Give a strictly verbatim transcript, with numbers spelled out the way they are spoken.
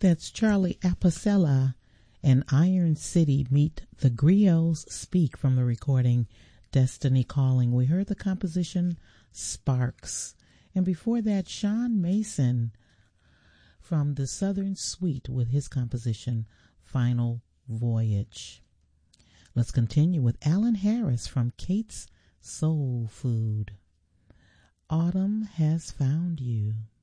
that's Charlie Apicella and Iron City meet the Griots Speak from the recording Destiny Calling. We heard the composition Sparks. And before that, Sean Mason from the Southern Suite with his composition Final Voyage. Let's continue with Alan Harris from Kate's Soul Food. Autumn Has Found You.